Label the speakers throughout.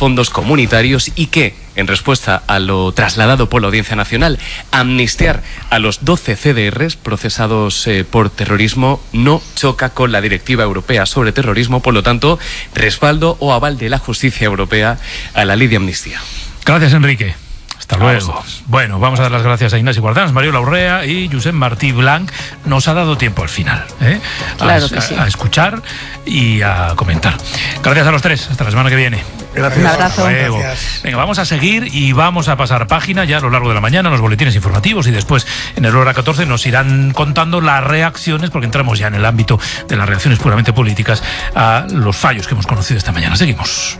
Speaker 1: fondos comunitarios y que, en respuesta a lo trasladado por la Audiencia Nacional, amnistiar a los 12 CDRs procesados por terrorismo no choca con la Directiva Europea sobre Terrorismo, por lo tanto, respaldo o aval de la justicia europea a la ley de amnistía.
Speaker 2: Gracias, Enrique. Hasta luego. Bueno, vamos a dar las gracias a Ignasi Guardans, Mariola Urrea y Josep Martí Blanc. Nos ha dado tiempo al final,
Speaker 3: Claro que sí.
Speaker 2: A escuchar y a comentar. Gracias a los tres. Hasta la semana que viene.
Speaker 3: Gracias. Un abrazo.
Speaker 2: Gracias. Venga, vamos a seguir y vamos a pasar página ya a lo largo de la mañana, los boletines informativos, y después en el hora 14 nos irán contando las reacciones, porque entramos ya en el ámbito de las reacciones puramente políticas a los fallos que hemos conocido esta mañana. Seguimos.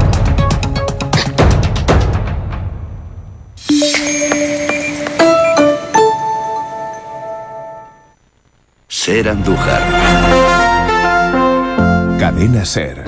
Speaker 4: Ser Andújar. Cadena Ser.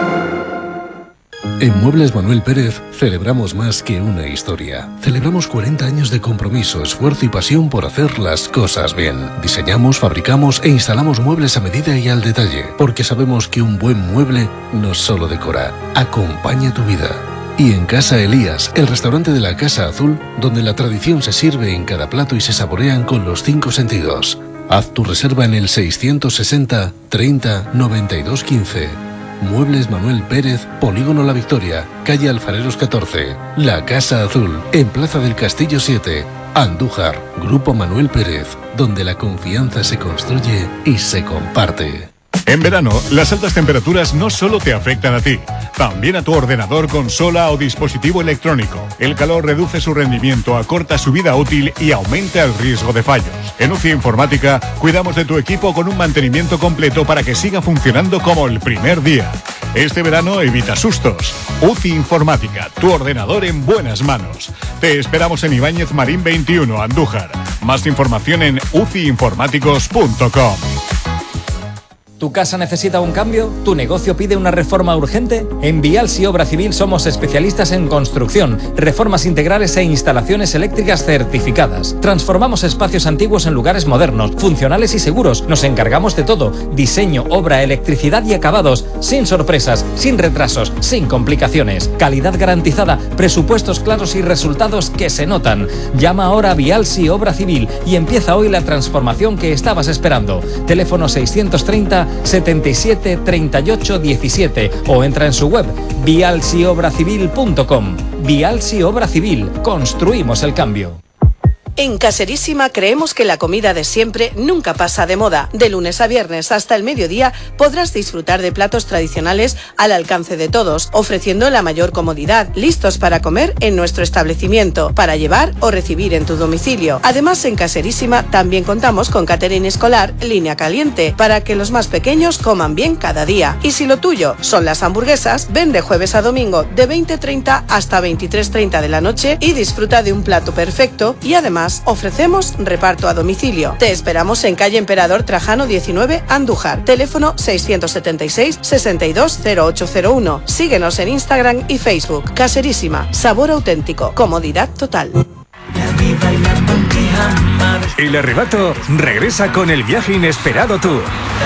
Speaker 5: En Muebles Manuel Pérez celebramos más que una historia. Celebramos 40 años de compromiso, esfuerzo y pasión por hacer las cosas bien. Diseñamos, fabricamos e instalamos muebles a medida y al detalle, porque sabemos que un buen mueble no solo decora, acompaña tu vida. Y en Casa Elías, el restaurante de la Casa Azul, donde la tradición se sirve en cada plato y se saborean con los 5 sentidos. Haz tu reserva en el 660 30 92 15. Muebles Manuel Pérez, Polígono La Victoria, calle Alfareros 14. La Casa Azul, en Plaza del Castillo 7. Andújar, Grupo Manuel Pérez, donde la confianza se construye y se comparte.
Speaker 6: En verano, las altas temperaturas no solo te afectan a ti, también a tu ordenador, consola o dispositivo electrónico. El calor reduce su rendimiento, acorta su vida útil y aumenta el riesgo de fallos. En UCI Informática, cuidamos de tu equipo con un mantenimiento completo para que siga funcionando como el primer día. Este verano evita sustos. UCI Informática, tu ordenador en buenas manos. Te esperamos en Ibáñez Marín 21, Andújar. Más información en uciinformáticos.com.
Speaker 7: ¿Tu casa necesita un cambio? ¿Tu negocio pide una reforma urgente? En Vialsi Obra Civil somos especialistas en construcción, reformas integrales e instalaciones eléctricas certificadas. Transformamos espacios antiguos en lugares modernos, funcionales y seguros. Nos encargamos de todo: diseño, obra, electricidad y acabados, sin sorpresas, sin retrasos, sin complicaciones. Calidad garantizada, presupuestos claros y resultados que se notan. Llama ahora a Vialsi Obra Civil y empieza hoy la transformación que estabas esperando. Teléfono 630 77 38 17 o entra en su web vialsiobracivil.com. Vialsi Obra Civil, construimos el cambio.
Speaker 8: En Caserísima creemos que la comida de siempre nunca pasa de moda. De lunes a viernes hasta el mediodía podrás disfrutar de platos tradicionales al alcance de todos, ofreciendo la mayor comodidad, listos para comer en nuestro establecimiento, para llevar o recibir en tu domicilio. Además, en Caserísima también contamos con catering escolar, línea caliente, para que los más pequeños coman bien cada día. Y si lo tuyo son las hamburguesas, ven de jueves a domingo de 20:30 hasta 23:30 de la noche y disfruta de un plato perfecto, y además ofrecemos reparto a domicilio. Te esperamos en calle Emperador Trajano 19, Andújar. Teléfono 676 62 0801. Síguenos en Instagram y Facebook. Caserísima, sabor auténtico, comodidad total.
Speaker 4: El Arrebato regresa con el viaje inesperado tour.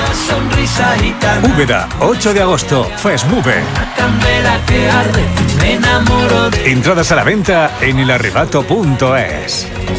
Speaker 4: Úbeda, 8 de agosto, Festmove. Entradas a la venta en elarrebato.es.